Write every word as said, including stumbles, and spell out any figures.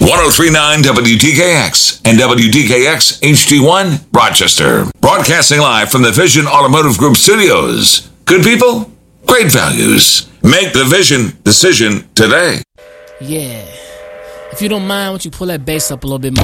ten thirty-nine W D K X and W D K X H D one, Rochester. Broadcasting live from the Vision Automotive Group studios. Good people, great values. Make the Vision decision today. Yeah. If you don't mind, why don't you pull that bass up a little bit more?